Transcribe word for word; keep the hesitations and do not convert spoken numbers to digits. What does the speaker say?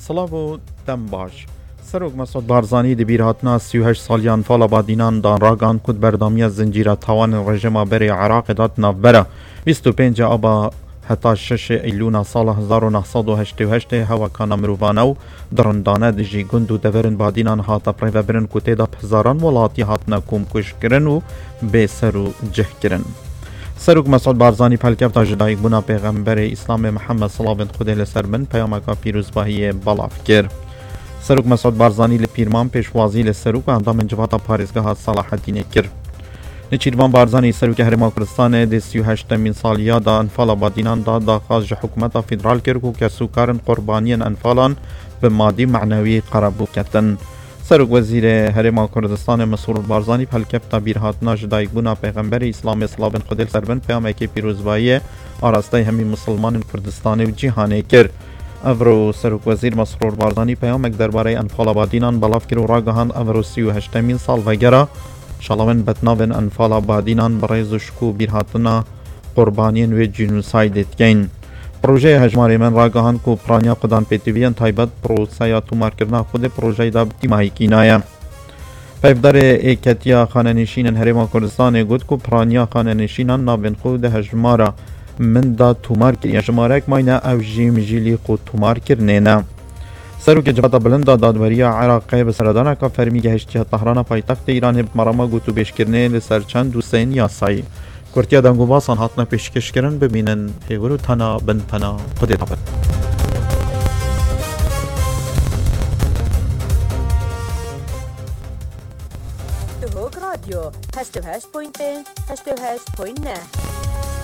سلااو و دەم باش. سەرۆک مەسعود بارزانی دەبیرهاتنا سی و هەشت ساڵیان فاڵە بادینان دانڕاگان کود بەردامیە زنجیرە تاوان ڕێژەما بەرێ عێراقی دات ناوبەرە بیست و پێنج ئابا هەتا شەش ئەیلونا ساڵە هەزار و نەحسەد و هەشت و هەشت هەواکانە مرۆڤانە و دڕندانە دژی گوند و دەڤەرن بادینان هاتە پڕێڤەبرن کو تێدا هەزاران وڵاتی هاتنە کۆمکوژکردن و بێسەر و جەهکردن. سەرۆک مەسعود بارزانی پەلکەفتا ژدایک بوونا پێغەمبەرێ ئیسلامی محەممەد سڵاوێن خودێ لەسەر بن پەیامەکە پیرۆزباهیە بەڵاف کرد. سەرۆک مەسعود بارزانی لە پیرمان پێشوازی لە سەرۆک و ئەندامên civata پارێزگەها سەلاحەدینê kir. Nêçîrvan Barzanî Serokê Herêma Kurdistanê dê sî û heştemîn saliya da enfala badînan da daxwaz ji hikûmeta federal kir ku kesûkarên qurbaniyên enfalan bi madî mعنewî qerebû ketin. Serok Wezîrê Herêma Kurdistanê Mesrûr Barzanî pelkefta bîrhatina ji dayîkbûna Pêxemberê Îslamê Silavên Xwedê li ser bin peyamekê pîrozbayiyê arastayê hemî Musilmanên Kurdistanê û cîhanê kir. Evro Serok Wezîr Mesrûr Barzanî peyamek derbareyê enfala badînan belav kir û ragihan evro sî û heştemîn sal vegera şalawên betnavên enfala badînan bi rêz û şikû bîrhatina qurbaniyên wê cînûsaydê dikeyn. Projeya hejmarê min ragihan ku piraniya Qudan pêtiviyên taybet proseya tûmarkirina Xwedê projeyê da tîmahîkîna ye. Pevdarê êketiya xanenişînên Herêma Kurdistanê got ku piraniya xanenişînan navên xwe di hejmara min da tûmar kiriye jimarek mayne ew jî mijîlî xwe tûmarkirinê ne. Serokê civata bilind a dadweriya Iraqê bi seredaneka fermî gehiştiya Tehrana paytextê Îranê bi merama got û bêşkirinê li ser çend doseyên yasayî. Kurtiya dengobasan hatine pêşkêşkirin bibînin hêvir û tena bin pena Xwedê dabin. Hog Radio هشت و هشت پوینت هشت و هشت پوینت نه